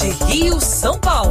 Rio-São Paulo.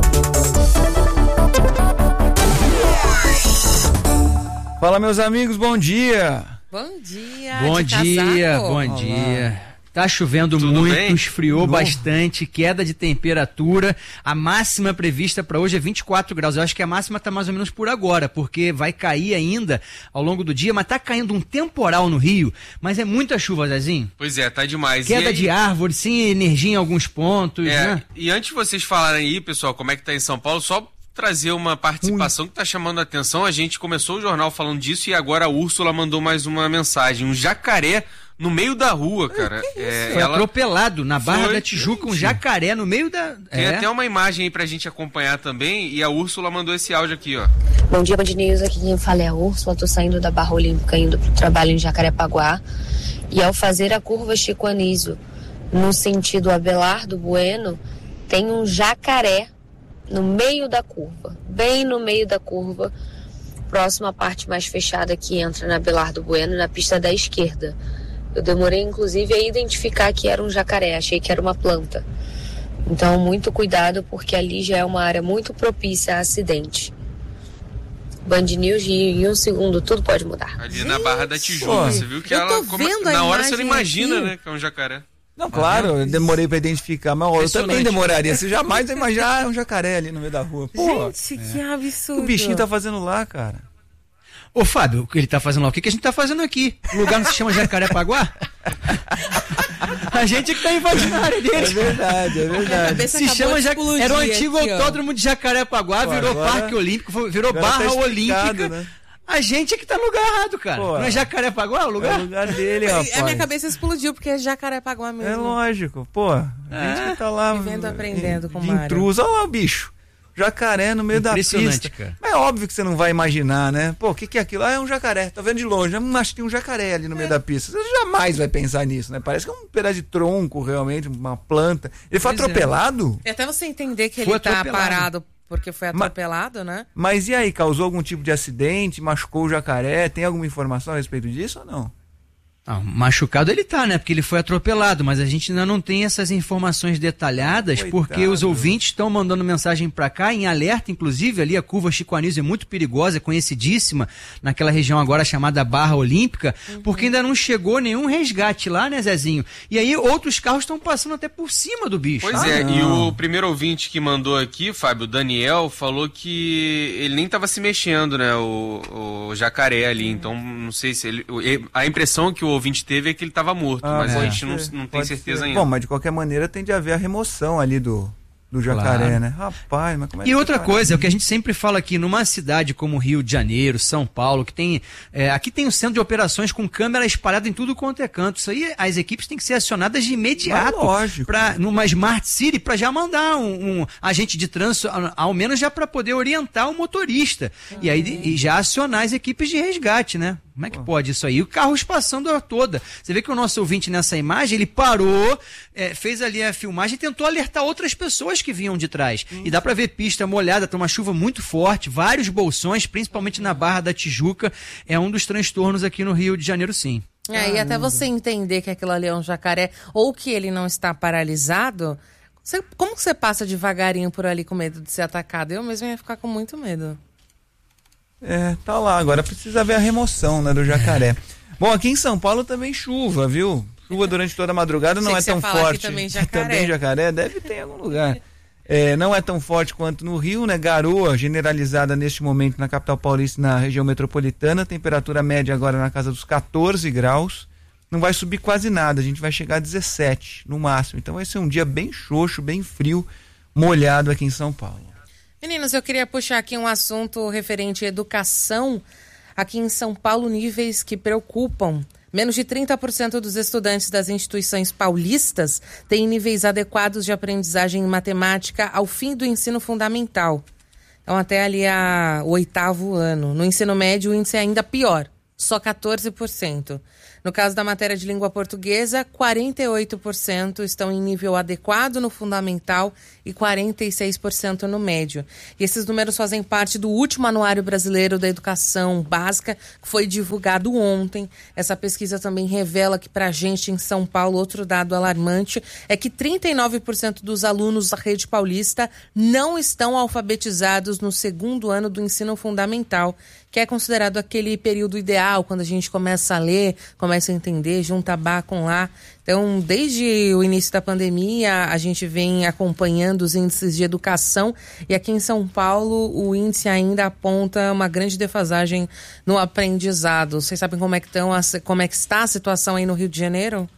Fala, meus amigos, bom dia. Bom dia. Bom dia, bom dia. Tá chovendo Tudo muito, bem? esfriou bastante, queda de temperatura. A máxima prevista para hoje é 24 graus. Eu acho que a máxima tá mais ou menos por agora, porque vai cair ainda ao longo do dia, mas tá caindo um temporal no Rio, mas é muita chuva, Zezinho. Pois é, tá demais. Queda de árvore, sem energia em alguns pontos, né? E antes de vocês falarem aí, pessoal, como é que tá em São Paulo, só trazer uma participação que tá chamando a atenção. A gente começou o jornal falando disso e agora a Úrsula mandou mais uma mensagem. Um jacaré no meio da rua, cara. Foi atropelado na Barra da Tijuca, um jacaré no meio da... Tem até uma imagem aí pra gente acompanhar também, e a Úrsula mandou esse áudio aqui, ó. Bom dia, Band News, aqui quem fala é a Úrsula, tô saindo da Barra Olímpica, indo pro trabalho em Jacarepaguá, e ao fazer a curva Chico Anísio, no sentido Abelardo Bueno, tem um jacaré no meio da curva, bem no meio da curva, próximo à parte mais fechada que entra na Abelardo Bueno, na pista da esquerda. Eu demorei, inclusive, a identificar que era um jacaré, achei que era uma planta. Então, muito cuidado, porque ali já é uma área muito propícia a acidente. Band News e em um segundo tudo pode mudar. Ali na Barra da Tijuca, você viu que ela... Na hora você não imagina, né, que é um jacaré. Não, claro, eu demorei pra identificar, mas eu também demoraria. Você jamais vai imaginar um jacaré ali no meio da rua. Pô, gente, que absurdo. O bichinho tá fazendo lá, cara. Ô, Fábio, o que ele tá fazendo lá? O que a gente tá fazendo aqui? O lugar não se chama Jacarepaguá? A gente que tá invadindo a área deles. É verdade. Se chama era o antigo aqui, autódromo de Jacarepaguá, virou Parque Olímpico, virou Barra Olímpica. Né? A gente é que tá no lugar errado, cara. Pô, não é Jacarepaguá o lugar? É o lugar dele, rapaz. A minha cabeça explodiu, porque é Jacarepaguá mesmo. É lógico, pô. A gente que tá lá... Vivendo, aprendendo com o de Mário. intruso. Olha lá o bicho. Jacaré no meio da pista. Cara. Mas é óbvio que você não vai imaginar, né? Pô, o que é aquilo? Ah, é um jacaré. Tá vendo de longe. Acho que tem um jacaré ali no meio da pista. Você jamais vai pensar nisso, né? Parece que é um pedaço de tronco, realmente, uma planta. Ele foi atropelado? E até você entender que ele tá parado porque foi atropelado, né? Mas e aí, causou algum tipo de acidente? Machucou o jacaré? Tem alguma informação a respeito disso ou não? Não, machucado ele tá, né? Porque ele foi atropelado, mas a gente ainda não tem essas informações detalhadas, porque os ouvintes estão mandando mensagem pra cá, em alerta, inclusive, ali a curva Chico Anísio é muito perigosa, é conhecidíssima, naquela região agora chamada Barra Olímpica, porque ainda não chegou nenhum resgate lá, né, Zezinho? E aí outros carros estão passando até por cima do bicho. Pois e o primeiro ouvinte que mandou aqui, Fábio, o Daniel, falou que ele nem tava se mexendo, né, o jacaré ali, então não sei se a impressão que o ouvinte teve é que ele estava morto, mas a gente não tem certeza ainda. Bom, mas de qualquer maneira tem de haver a remoção ali do jacaré, né? Rapaz, mas como é que... E outra coisa, é o que a gente sempre fala aqui, numa cidade como Rio de Janeiro, São Paulo, que tem... aqui tem um centro de operações com câmera espalhada em tudo quanto é canto. Isso aí, as equipes têm que ser acionadas de imediato. Lógico. Numa Smart City, para já mandar um agente de trânsito, ao menos já para poder orientar o motorista. E aí já acionar as equipes de resgate, né? Como é que pode isso aí? O carro passando a toda. Você vê que o nosso ouvinte nessa imagem, ele parou, fez ali a filmagem e tentou alertar outras pessoas que vinham de trás. E dá pra ver pista molhada, tá uma chuva muito forte, vários bolsões, principalmente na Barra da Tijuca. É um dos transtornos aqui no Rio de Janeiro, sim. E até você entender que aquilo ali é um jacaré ou que ele não está paralisado, como que você passa devagarinho por ali com medo de ser atacado? Eu mesmo ia ficar com muito medo. Tá lá, agora precisa ver a remoção, né, do jacaré. Bom, aqui em São Paulo também chuva, viu? Chuva durante toda a madrugada não é tão forte. Também jacaré. Também jacaré, deve ter em algum lugar. Não é tão forte quanto no Rio, né? Garoa generalizada neste momento na capital paulista, na região metropolitana, temperatura média agora na casa dos 14 graus. Não vai subir quase nada, a gente vai chegar a 17 no máximo. Então vai ser um dia bem xoxo, bem frio, molhado aqui em São Paulo. Meninos, eu queria puxar aqui um assunto referente à educação. Aqui em São Paulo, níveis que preocupam. Menos de 30% dos estudantes das instituições paulistas têm níveis adequados de aprendizagem em matemática ao fim do ensino fundamental. Então, até ali o 8º ano. No ensino médio, o índice é ainda pior, só 14%. No caso da matéria de língua portuguesa, 48% estão em nível adequado no fundamental e 46% no médio. E esses números fazem parte do último Anuário Brasileiro da Educação Básica, que foi divulgado ontem. Essa pesquisa também revela que, para a gente em São Paulo, outro dado alarmante é que 39% dos alunos da rede paulista não estão alfabetizados no segundo ano do ensino fundamental, que é considerado aquele período ideal, quando a gente começa a ler, começa a entender, junta Bá com Lá. Então, desde o início da pandemia, a gente vem acompanhando os índices de educação e aqui em São Paulo o índice ainda aponta uma grande defasagem no aprendizado. Vocês sabem como é que está a situação aí no Rio de Janeiro?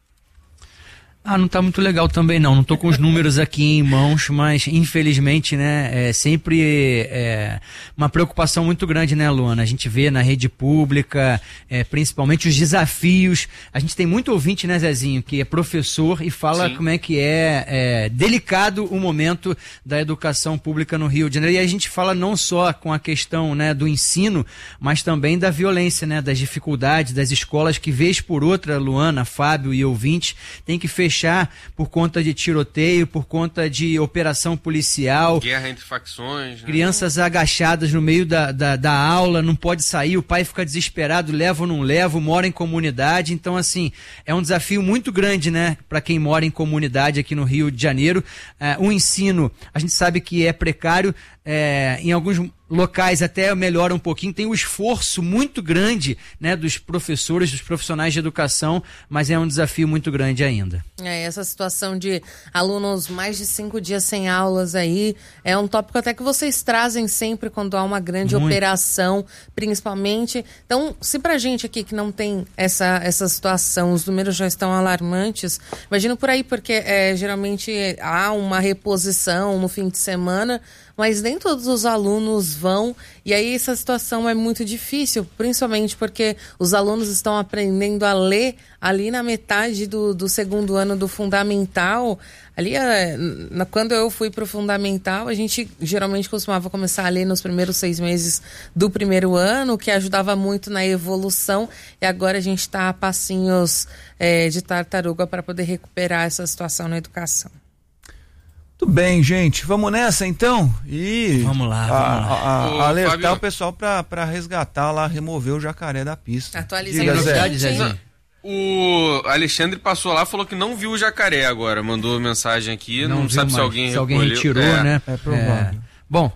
Não tá muito legal também não tô com os números aqui em mãos, mas infelizmente, né, é sempre uma preocupação muito grande, né, Luana? A gente vê na rede pública, principalmente os desafios. A gente tem muito ouvinte, né, Zezinho, que é professor e fala Sim. como é que é delicado o momento da educação pública no Rio de Janeiro. E a gente fala não só com a questão, né, do ensino, mas também da violência, né, das dificuldades das escolas que, vez por outra, Luana, Fábio e ouvintes, tem que fechar por conta de tiroteio, por conta de operação policial. Guerra entre facções. Né? Crianças agachadas no meio da aula, não pode sair, o pai fica desesperado, leva ou não leva, mora em comunidade. Então, assim, é um desafio muito grande, né, para quem mora em comunidade aqui no Rio de Janeiro. O ensino, a gente sabe que é precário, em alguns locais até melhora um pouquinho, tem um esforço muito grande, né, dos professores, dos profissionais de educação, mas é um desafio muito grande ainda. Essa situação de alunos mais de 5 dias sem aulas aí, é um tópico até que vocês trazem sempre quando há uma grande operação, principalmente. Então, se pra gente aqui que não tem essa situação, os números já estão alarmantes, imagino por aí, porque geralmente há uma reposição no fim de semana, mas nem todos os alunos vão, e aí essa situação é muito difícil, principalmente porque os alunos estão aprendendo a ler ali na metade do segundo ano do fundamental. Ali, quando eu fui para o fundamental, a gente geralmente costumava começar a ler nos primeiros 6 meses do primeiro ano, que ajudava muito na evolução, e agora a gente está a passinhos de tartaruga para poder recuperar essa situação na educação. Tudo bem, gente. Vamos nessa, então? E vamos lá. Alertar Fábio, o pessoal para resgatar lá, remover o jacaré da pista. Atualizando o Zé. O Alexandre passou lá, falou que não viu o jacaré agora. Mandou mensagem aqui, não sabe se alguém retirou, né? É provável. Bom,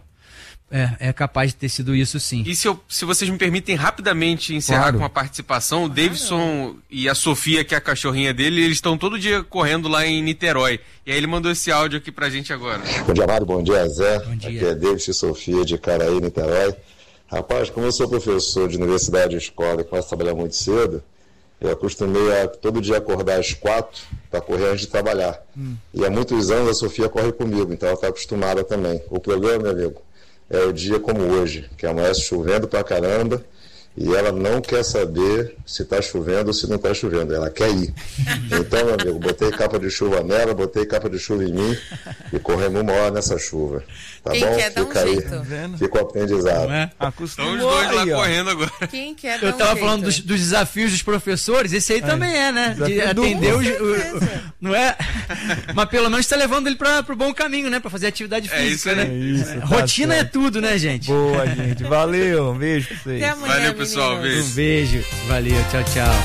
é capaz de ter sido isso, sim. E se vocês me permitem rapidamente encerrar com uma participação, o Davidson e a Sofia, que é a cachorrinha dele, eles estão todo dia correndo lá em Niterói. E aí ele mandou esse áudio aqui pra gente agora. Bom dia, Mário. Bom dia, Zé. Bom dia. Aqui é Davidson e Sofia de Caraí, Niterói. Rapaz, como eu sou professor de universidade e escola e começo a trabalhar muito cedo, eu acostumei a todo dia acordar às 4 para correr antes de trabalhar. E há muitos anos a Sofia corre comigo, então ela está acostumada também. O problema, meu amigo, é o dia como hoje, que amanhece chovendo pra caramba e ela não quer saber se está chovendo ou se não está chovendo, ela quer ir. Então, meu amigo, botei capa de chuva nela, botei capa de chuva em mim e corremos 1 hora nessa chuva. Tá Quem bom? Quer Fica aí, fica o aprendizado. Estão os dois lá correndo agora. Quem quer Eu tava falando dos desafios dos professores, esse aí também né? De atender não é? Mas pelo menos está levando ele para o bom caminho, né? Para fazer atividade física, isso, né? Isso, tá rotina certo. É tudo, né, gente? Boa, gente. Valeu. Um beijo pra vocês. Até amanhã, Valeu, pessoal. meninos. Um beijo. Valeu. Tchau, tchau.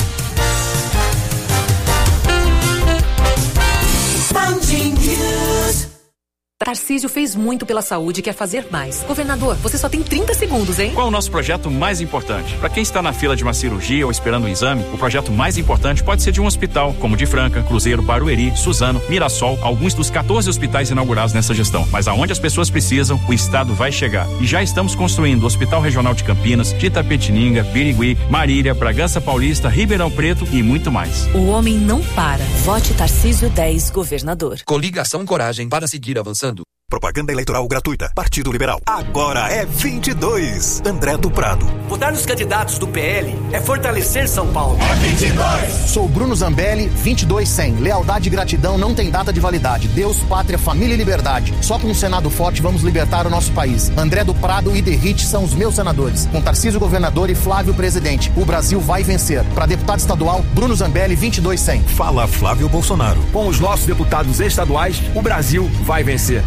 Tarcísio fez muito pela saúde e quer fazer mais. Governador, você só tem 30 segundos, hein? Qual é o nosso projeto mais importante? Para quem está na fila de uma cirurgia ou esperando um exame, o projeto mais importante pode ser de um hospital, como de Franca, Cruzeiro, Barueri, Suzano, Mirassol, alguns dos 14 hospitais inaugurados nessa gestão. Mas aonde as pessoas precisam, o Estado vai chegar. E já estamos construindo o Hospital Regional de Campinas, de Itapetininga, Birigui, Marília, Bragança Paulista, Ribeirão Preto e muito mais. O homem não para. Vote Tarcísio 10, governador. Coligação Coragem para seguir avançando. Propaganda eleitoral gratuita. Partido Liberal. Agora é 22. André do Prado. Votar nos candidatos do PL é fortalecer São Paulo. É 22. Sou Bruno Zambelli, 22-100. Lealdade e gratidão não tem data de validade. Deus, pátria, família e liberdade. Só com um Senado forte vamos libertar o nosso país. André do Prado e Derrite são os meus senadores. Com Tarcísio governador e Flávio presidente. O Brasil vai vencer. Para deputado estadual, Bruno Zambelli, 22-100. Fala Flávio Bolsonaro. Com os nossos deputados estaduais, o Brasil vai vencer.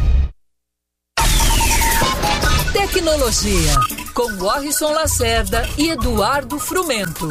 Tecnologia, com Warrison Lacerda e Eduardo Frumento.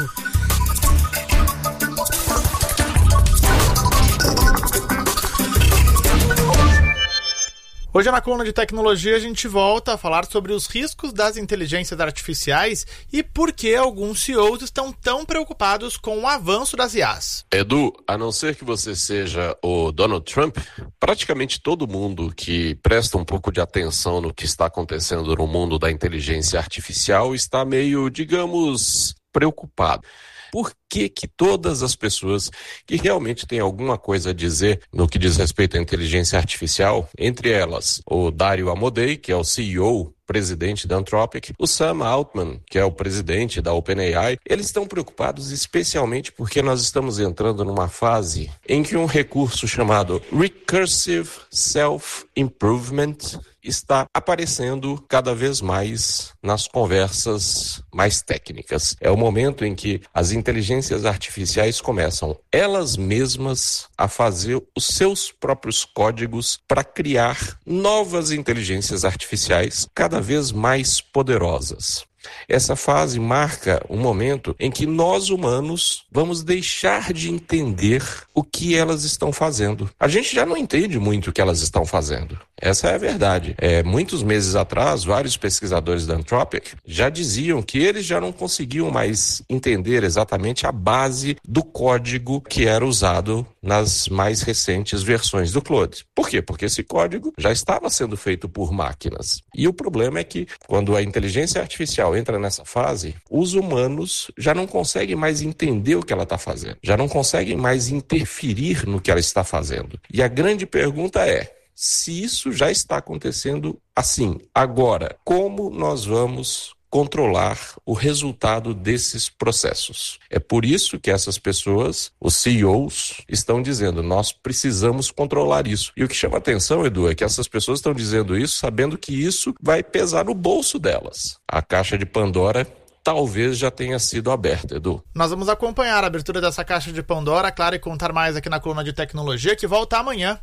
Hoje na coluna de tecnologia a gente volta a falar sobre os riscos das inteligências artificiais e por que alguns CEOs estão tão preocupados com o avanço das IAs. Edu, a não ser que você seja o Donald Trump, praticamente todo mundo que presta um pouco de atenção no que está acontecendo no mundo da inteligência artificial está meio, digamos, preocupado. Por que todas as pessoas que realmente têm alguma coisa a dizer no que diz respeito à inteligência artificial, entre elas o Dario Amodei, que é o CEO, presidente da Anthropic, o Sam Altman, que é o presidente da OpenAI, eles estão preocupados especialmente porque nós estamos entrando numa fase em que um recurso chamado Recursive Self-Improvement está aparecendo cada vez mais nas conversas mais técnicas. É o momento em que as inteligências artificiais começam elas mesmas a fazer os seus próprios códigos para criar novas inteligências artificiais cada vez mais poderosas. Essa fase marca um momento em que nós humanos vamos deixar de entender o que elas estão fazendo. A gente já não entende muito o que elas estão fazendo. Essa é a verdade. Muitos meses atrás, vários pesquisadores da Anthropic já diziam que eles já não conseguiam mais entender exatamente a base do código que era usado nas mais recentes versões do Claude. Por quê? Porque esse código já estava sendo feito por máquinas. E o problema é que, quando a inteligência artificial entra nessa fase, os humanos já não conseguem mais entender o que ela está fazendo, já não conseguem mais interferir no que ela está fazendo. E a grande pergunta é, se isso já está acontecendo assim, agora, como nós vamos controlar o resultado desses processos? É por isso que essas pessoas, os CEOs, estão dizendo, nós precisamos controlar isso. E o que chama atenção, Edu, é que essas pessoas estão dizendo isso sabendo que isso vai pesar no bolso delas. A caixa de Pandora talvez já tenha sido aberta, Edu. Nós vamos acompanhar a abertura dessa caixa de Pandora, claro, e contar mais aqui na coluna de tecnologia, que volta amanhã.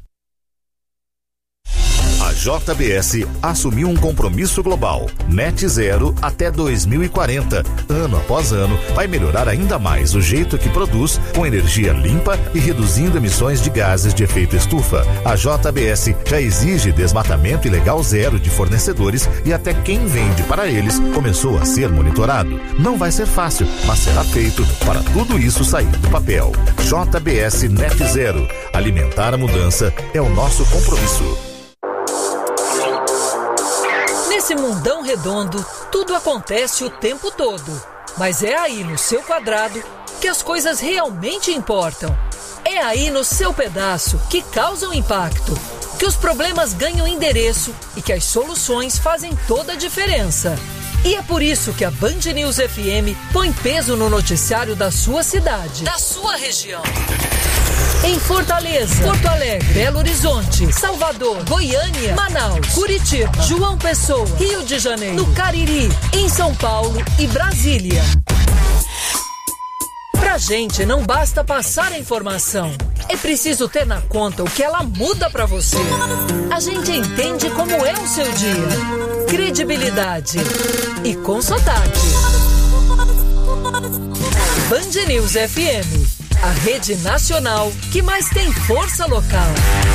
A JBS assumiu um compromisso global, net zero até 2040. Ano após ano, vai melhorar ainda mais o jeito que produz, com energia limpa e reduzindo emissões de gases de efeito estufa. A JBS já exige desmatamento ilegal zero de fornecedores e até quem vende para eles começou a ser monitorado. Não vai ser fácil, mas será feito para tudo isso sair do papel. JBS Net Zero. Alimentar a mudança é o nosso compromisso. Nesse mundão redondo, tudo acontece o tempo todo. Mas é aí no seu quadrado que as coisas realmente importam. É aí no seu pedaço que causam impacto, que os problemas ganham endereço e que as soluções fazem toda a diferença. E é por isso que a Band News FM põe peso no noticiário da sua cidade, da sua região. Em Fortaleza, Porto Alegre, Belo Horizonte, Salvador, Goiânia, Manaus, Curitiba, João Pessoa, Rio de Janeiro, no Cariri, em São Paulo e Brasília. Pra gente não basta passar a informação, é preciso ter na conta o que ela muda pra você. A gente entende como é o seu dia. Credibilidade e com sotaque. Band News FM. A rede nacional que mais tem força local.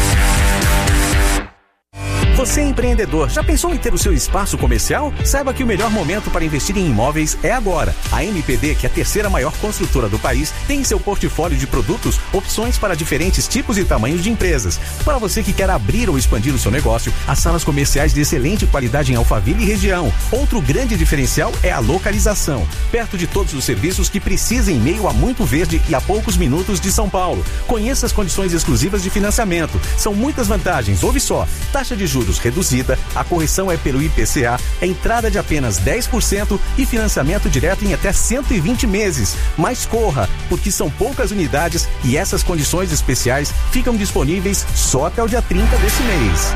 Você é empreendedor, já pensou em ter o seu espaço comercial? Saiba que o melhor momento para investir em imóveis é agora. A MPD, que é a terceira maior construtora do país, tem em seu portfólio de produtos opções para diferentes tipos e tamanhos de empresas. Para você que quer abrir ou expandir o seu negócio, as salas comerciais de excelente qualidade em Alphaville e região. Outro grande diferencial é a localização, perto de todos os serviços que precisa em meio a muito verde e a poucos minutos de São Paulo. Conheça as condições exclusivas de financiamento. São muitas vantagens, ouve só. Taxa de juros produtos reduzida, a correção é pelo IPCA, a entrada de apenas 10% e financiamento direto em até 120 meses. Mas corra, porque são poucas unidades e essas condições especiais ficam disponíveis só até o dia 30 desse mês.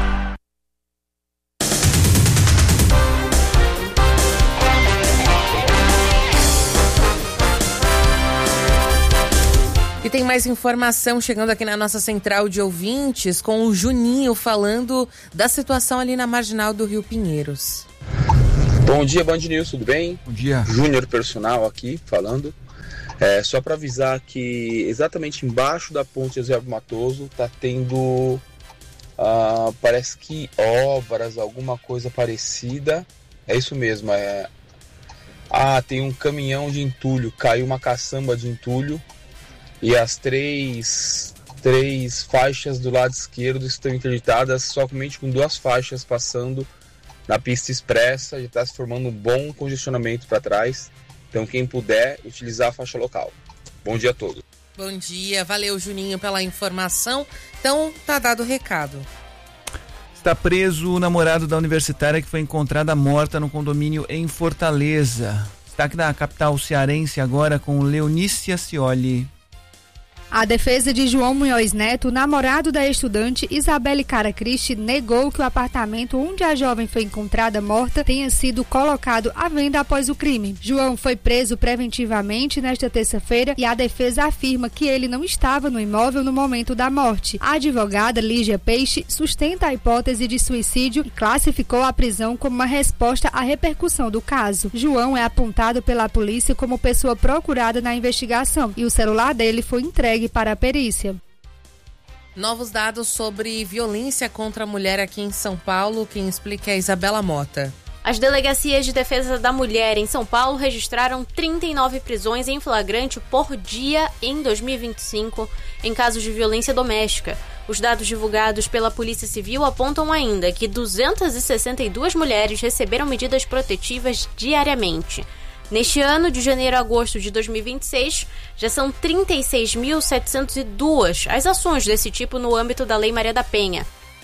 E tem mais informação chegando aqui na nossa central de ouvintes com o Juninho falando da situação ali na marginal do Rio Pinheiros. Bom dia, Band News, tudo bem? Bom dia. Júnior Personal aqui falando. Só para avisar que exatamente embaixo da ponte Eusébio Matoso tá tendo, parece que obras, alguma coisa parecida. É isso mesmo, tem um caminhão de entulho, caiu uma caçamba de entulho. E as três faixas do lado esquerdo estão interditadas, somente com 2 faixas passando na pista expressa. Já está se formando um bom congestionamento para trás. Então, quem puder, utilizar a faixa local. Bom dia a todos. Bom dia, valeu, Juninho, pela informação. Então, tá dado o recado. Está preso o namorado da universitária que foi encontrada morta no condomínio em Fortaleza. Destaque da capital cearense agora com Leonícia Scioli. A defesa de João Munhoz Neto, namorado da estudante Isabelle Caracristi, negou que o apartamento onde a jovem foi encontrada morta tenha sido colocado à venda após o crime. João foi preso preventivamente nesta terça-feira e a defesa afirma que ele não estava no imóvel no momento da morte. A advogada Lígia Peixe sustenta a hipótese de suicídio e classificou a prisão como uma resposta à repercussão do caso. João é apontado pela polícia como pessoa procurada na investigação e o celular dele foi entregue para a perícia. Novos dados sobre violência contra a mulher aqui em São Paulo. Quem explica é a Isabela Mota. As delegacias de defesa da mulher em São Paulo registraram 39 prisões em flagrante por dia em 2025 em casos de violência doméstica. Os dados divulgados pela Polícia Civil apontam ainda que 262 mulheres receberam medidas protetivas diariamente. Neste ano, de janeiro a agosto de 2026, já são 36.702 as ações desse tipo no âmbito da Lei Maria da Penha.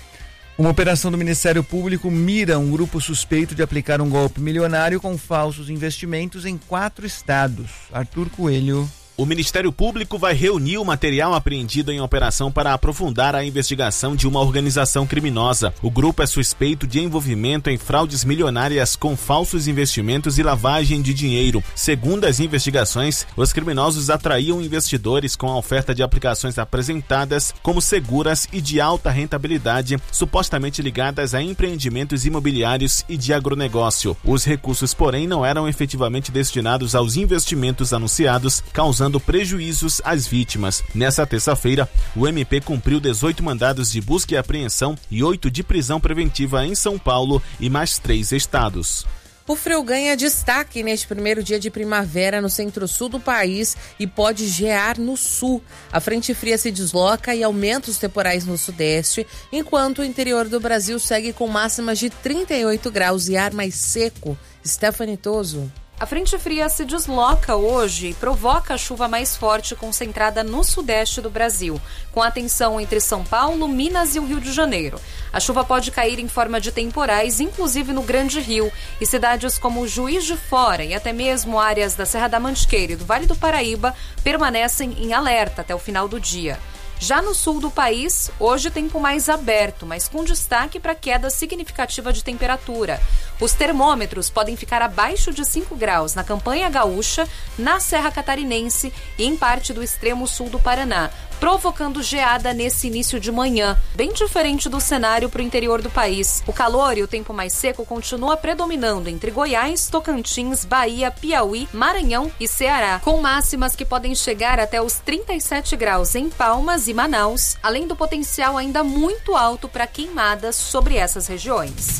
Uma operação do Ministério Público mira um grupo suspeito de aplicar um golpe milionário com falsos investimentos em 4 estados. Arthur Coelho. O Ministério Público vai reunir o material apreendido em operação para aprofundar a investigação de uma organização criminosa. O grupo é suspeito de envolvimento em fraudes milionárias com falsos investimentos e lavagem de dinheiro. Segundo as investigações, os criminosos atraíam investidores com a oferta de aplicações apresentadas como seguras e de alta rentabilidade, supostamente ligadas a empreendimentos imobiliários e de agronegócio. Os recursos, porém, não eram efetivamente destinados aos investimentos anunciados, causando prejuízos às vítimas. Nessa terça-feira, o MP cumpriu 18 mandados de busca e apreensão e 8 de prisão preventiva em São Paulo e mais 3 estados. O frio ganha destaque neste primeiro dia de primavera no centro-sul do país e pode gear no sul. A frente fria se desloca e aumenta os temporais no sudeste, enquanto o interior do Brasil segue com máximas de 38 graus e ar mais seco. Stephanie Toso. A frente fria se desloca hoje e provoca a chuva mais forte concentrada no sudeste do Brasil, com atenção entre São Paulo, Minas e o Rio de Janeiro. A chuva pode cair em forma de temporais, inclusive no Grande Rio, e cidades como Juiz de Fora e até mesmo áreas da Serra da Mantiqueira e do Vale do Paraíba permanecem em alerta até o final do dia. Já no sul do país, hoje tempo mais aberto, mas com destaque para queda significativa de temperatura. Os termômetros podem ficar abaixo de 5 graus na Campanha Gaúcha, na Serra Catarinense e em parte do extremo sul do Paraná, provocando geada nesse início de manhã, bem diferente do cenário para o interior do país. O calor e o tempo mais seco continua predominando entre Goiás, Tocantins, Bahia, Piauí, Maranhão e Ceará, com máximas que podem chegar até os 37 graus em Palmas e Manaus, além do potencial ainda muito alto para queimadas sobre essas regiões.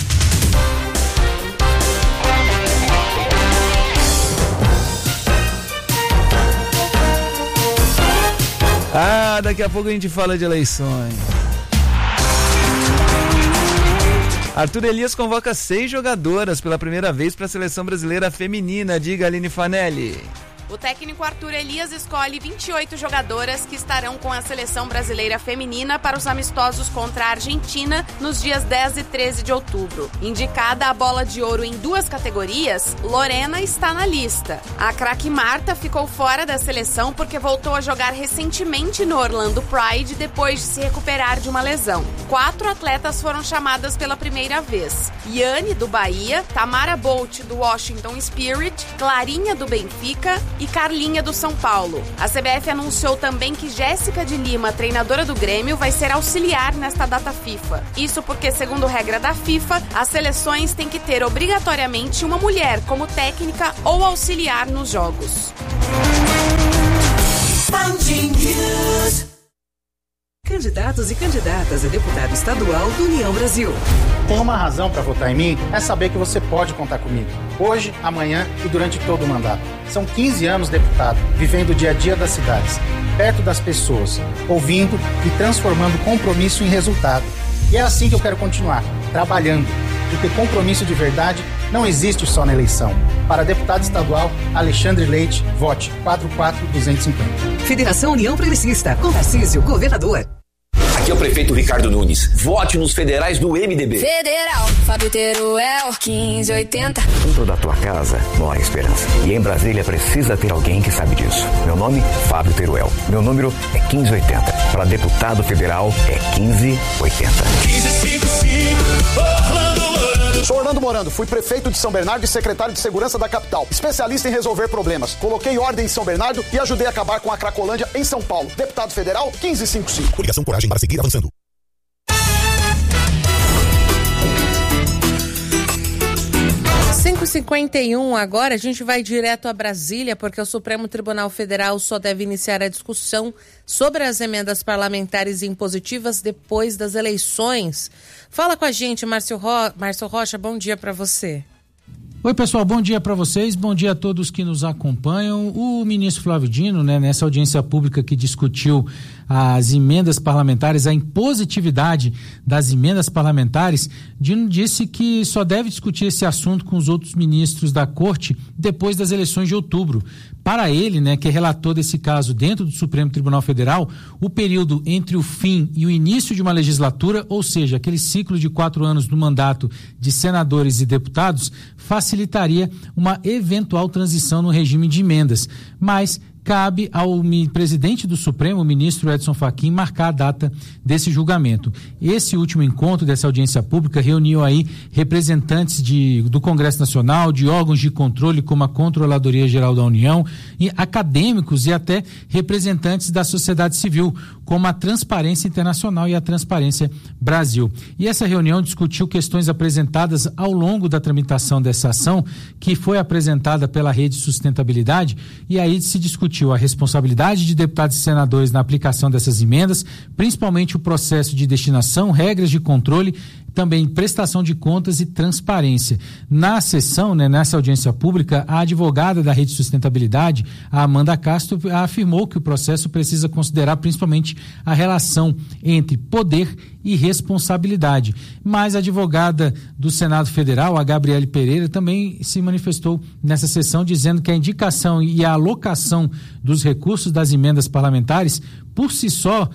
Daqui a pouco a gente fala de eleições. Arthur Elias convoca 6 jogadoras pela primeira vez para a seleção brasileira feminina. Diga, Aline Fanelli. O técnico Arthur Elias escolhe 28 jogadoras que estarão com a seleção brasileira feminina para os amistosos contra a Argentina nos dias 10 e 13 de outubro. Indicada a bola de ouro em 2 categorias, Lorena está na lista. A craque Marta ficou fora da seleção porque voltou a jogar recentemente no Orlando Pride depois de se recuperar de uma lesão. 4 atletas foram chamadas pela primeira vez: Yane, do Bahia, Tamara Bolt, do Washington Spirit, Clarinha, do Benfica e Carlinha, do São Paulo. A CBF anunciou também que Jéssica de Lima, treinadora do Grêmio, vai ser auxiliar nesta data FIFA. Isso porque, segundo regra da FIFA, as seleções têm que ter obrigatoriamente uma mulher como técnica ou auxiliar nos jogos. Candidatos e candidatas a deputado estadual do União Brasil. Tem uma razão para votar em mim, é saber que você pode contar comigo. Hoje, amanhã e durante todo o mandato. São 15 anos deputado, vivendo o dia a dia das cidades, perto das pessoas, ouvindo e transformando compromisso em resultado. E é assim que eu quero continuar, trabalhando. Porque compromisso de verdade não existe só na eleição. Para deputado estadual, Alexandre Leite, vote 44250. Federação União Progressista, com Tarcísio, governador. Aqui é o prefeito Ricardo Nunes. Vote nos federais do MDB. Federal, Fábio Teruel, 1580. Dentro da tua casa mora a esperança. E em Brasília precisa ter alguém que sabe disso. Meu nome, Fábio Teruel. Meu número é 1580. Para deputado federal é 1580. 1555, Orlando. Sou Orlando Morando, fui prefeito de São Bernardo e secretário de Segurança da capital. Especialista em resolver problemas. Coloquei ordem em São Bernardo e ajudei a acabar com a Cracolândia em São Paulo. Deputado federal, 1555. Coligação Coragem para seguir avançando. 5h51 agora, a gente vai direto a Brasília, porque o Supremo Tribunal Federal só deve iniciar a discussão sobre as emendas parlamentares impositivas depois das eleições. Fala com a gente, Márcio Rocha, bom dia para você. Oi, pessoal, bom dia para vocês, bom dia a todos que nos acompanham. O ministro Flávio Dino, nessa audiência pública que discutiu as emendas parlamentares, a impositividade das emendas parlamentares, Dino disse que só deve discutir esse assunto com os outros ministros da Corte depois das eleições de outubro. Para ele, que é relator desse caso dentro do Supremo Tribunal Federal, o período entre o fim e o início de uma legislatura, ou seja, aquele ciclo de 4 anos do mandato de senadores e deputados, facilitaria uma eventual transição no regime de emendas. Mas cabe ao presidente do Supremo, o ministro Edson Fachin, marcar a data desse julgamento. Esse último encontro dessa audiência pública reuniu aí representantes do Congresso Nacional, de órgãos de controle como a Controladoria Geral da União, e acadêmicos e até representantes da sociedade civil, como a Transparência Internacional e a Transparência Brasil. E essa reunião discutiu questões apresentadas ao longo da tramitação dessa ação, que foi apresentada pela Rede Sustentabilidade, e aí se discutiu a responsabilidade de deputados e senadores na aplicação dessas emendas, principalmente o processo de destinação, regras de controle, também prestação de contas e transparência. Na sessão, nessa audiência pública, a advogada da Rede Sustentabilidade, a Amanda Castro, afirmou que o processo precisa considerar principalmente a relação entre poder e responsabilidade. Mas a advogada do Senado Federal, a Gabriele Pereira, também se manifestou nessa sessão dizendo que a indicação e a alocação dos recursos das emendas parlamentares, por si só,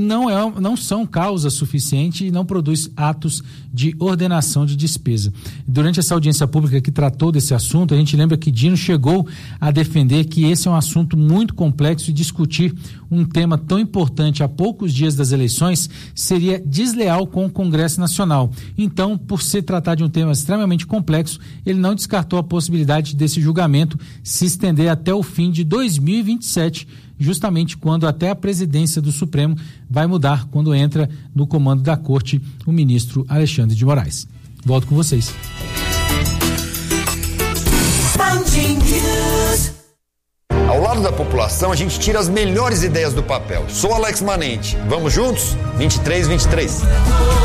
não são causa suficiente e não produz atos de ordenação de despesa. Durante essa audiência pública que tratou desse assunto, a gente lembra que Dino chegou a defender que esse é um assunto muito complexo e discutir um tema tão importante a poucos dias das eleições seria desleal com o Congresso Nacional. Então, por se tratar de um tema extremamente complexo, ele não descartou a possibilidade desse julgamento se estender até o fim de 2027, justamente quando até a presidência do Supremo vai mudar quando entra no comando da Corte o ministro Alexandre de Moraes. Volto com vocês. Ao lado da população, a gente tira as melhores ideias do papel. Sou Alex Manente. Vamos juntos? 2323.